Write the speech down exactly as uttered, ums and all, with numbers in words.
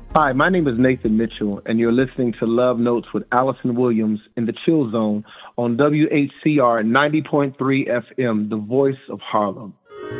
Hi, my name is Nathan Mitchell, and you're listening to Love Notes with Allison Williams in the Chill Zone on W H C R ninety point three F M, the voice of Harlem.